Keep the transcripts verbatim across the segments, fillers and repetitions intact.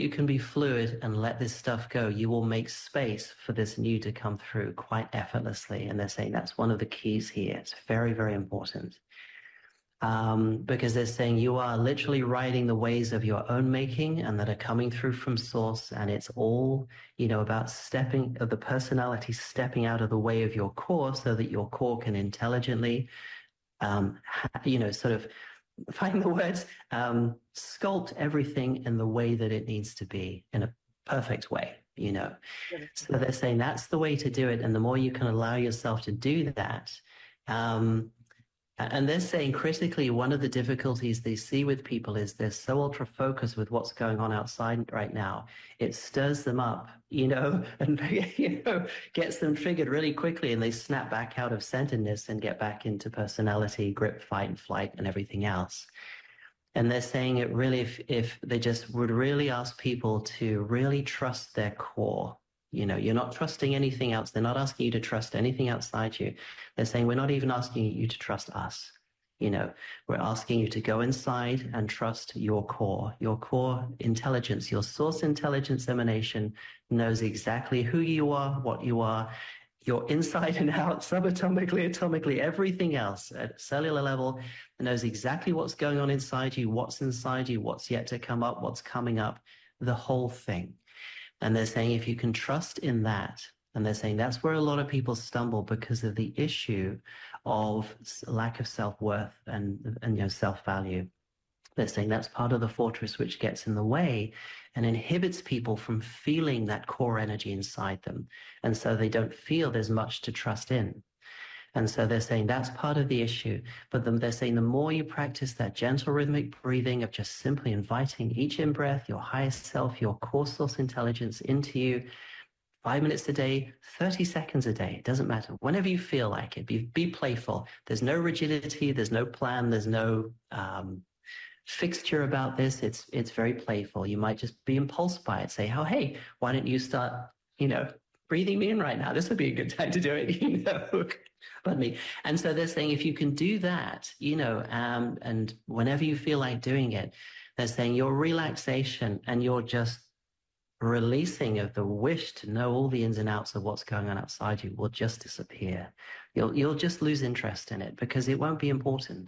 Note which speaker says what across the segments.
Speaker 1: you can be fluid and let this stuff go, you will make space for this new to come through quite effortlessly. And they're saying that's one of the keys here. It's very, very important. Um, because they're saying you are literally riding the waves of your own making and that are coming through from source. And it's all, you know, about stepping, of the personality stepping out of the way of your core so that your core can intelligently, um, you know, sort of find the words, um, sculpt everything in the way that it needs to be in a perfect way, you know. So they're saying that's the way to do it. And the more you can allow yourself to do that, um, and they're saying critically, one of the difficulties they see with people is they're so ultra focused with what's going on outside right now. It stirs them up, you know, and you know, gets them triggered really quickly, and they snap back out of centeredness and get back into personality, grip, fight, and flight, and everything else. And they're saying it really, if, if they just would really ask people to really trust their core. You know, you're not trusting anything else. They're not asking you to trust anything outside you. They're saying, we're not even asking you to trust us. You know, we're asking you to go inside and trust your core. Your core intelligence, your source intelligence emanation knows exactly who you are, what you are, your inside and out, subatomically, atomically, everything else at cellular level knows exactly what's going on inside you, what's inside you, what's yet to come up, what's coming up, the whole thing. And they're saying if you can trust in that, and they're saying that's where a lot of people stumble because of the issue of lack of self-worth and, and you know, self-value. They're saying that's part of the fortress which gets in the way and inhibits people from feeling that core energy inside them. And so they don't feel there's much to trust in. And so they're saying that's part of the issue. But they're saying the more you practice that gentle rhythmic breathing of just simply inviting each in-breath, your highest self, your core source intelligence into you, five minutes a day, thirty seconds a day, it doesn't matter. Whenever you feel like it, be, be playful. There's no rigidity, there's no plan, there's no um, fixture about this. It's, it's very playful. You might just be impulsed by it. Say, oh, hey, why don't you start, you know, breathing me in right now? This would be a good time to do it, you know. Pardon me. And so they're saying if you can do that, you know, um, and whenever you feel like doing it, they're saying your relaxation and your just releasing of the wish to know all the ins and outs of what's going on outside you will just disappear. You'll you'll just lose interest in it because it won't be important.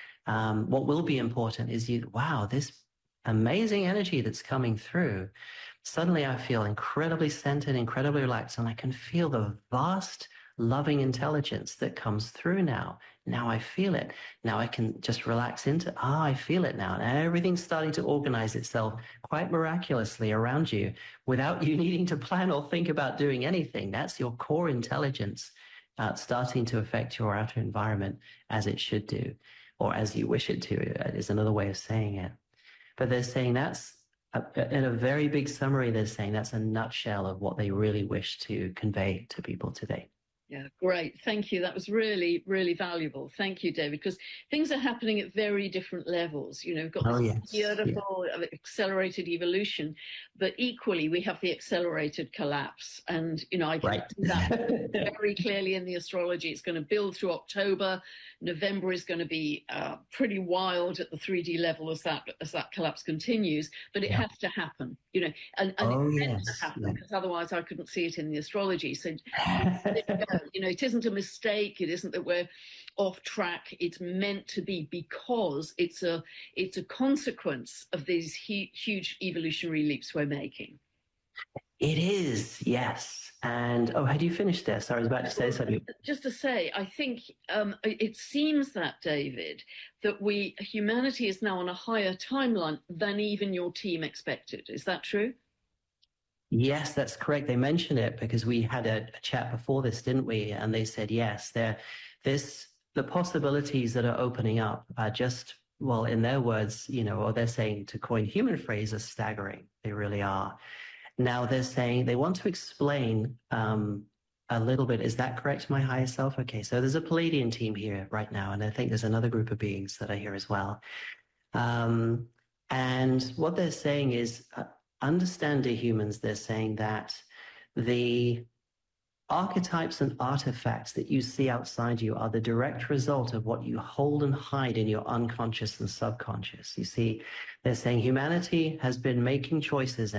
Speaker 1: Um, what will be important is you, wow, this amazing energy that's coming through. Suddenly I feel incredibly centered, incredibly relaxed, and I can feel the vast loving intelligence that comes through now. Now I feel it. Now I can just relax into, ah, I feel it now. And everything's starting to organize itself quite miraculously around you without you needing to plan or think about doing anything. That's your core intelligence uh, starting to affect your outer environment as it should do, or as you wish it to, is another way of saying it. But they're saying that's, a, in a very big summary, they're saying that's a nutshell of what they really wish to convey to people today.
Speaker 2: Yeah, great. Thank you. That was really, really valuable. Thank you, David, because things are happening at very different levels. You know, we've got
Speaker 1: oh,
Speaker 2: this
Speaker 1: yes.
Speaker 2: beautiful yeah. accelerated evolution, but equally we have the accelerated collapse. And, you know, I can
Speaker 1: right.
Speaker 2: see that very clearly in the astrology. It's going to build through October. November is going to be uh, pretty wild at the three D level as that as that collapse continues, but it yeah. has to happen, you know, and, and
Speaker 1: oh,
Speaker 2: it's
Speaker 1: yes.
Speaker 2: meant to happen
Speaker 1: yeah.
Speaker 2: because otherwise I couldn't see it in the astrology. So, you know, it isn't a mistake. It isn't that we're off track. It's meant to be because it's a it's a consequence of these he, huge evolutionary leaps we're making.
Speaker 1: It is, yes. And, oh, had you finished there? Sorry, I was about to say something.
Speaker 2: Just to say, I think um, it seems that, David, that we, humanity is now on a higher timeline than even your team expected. Is that true?
Speaker 1: Yes, that's correct. They mentioned it because we had a, a chat before this, didn't we? And they said, yes, there, this, the possibilities that are opening up are just, well, in their words, you know, or they're saying, to coin human phrase, are staggering. They really are. Now they're saying they want to explain um, a little bit. Is that correct, my higher self? Okay, so there's a Pleiadian team here right now, and I think there's another group of beings that are here as well. Um, and what they're saying is, uh, understand, dear humans, they're saying that the archetypes and artifacts that you see outside you are the direct result of what you hold and hide in your unconscious and subconscious. You see, they're saying humanity has been making choices